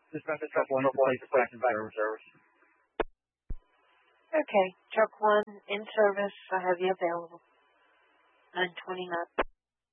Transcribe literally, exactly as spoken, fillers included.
Dispatch truck one to place dispatch and service. Okay, truck one in service. I have you available. nine twenty-nine.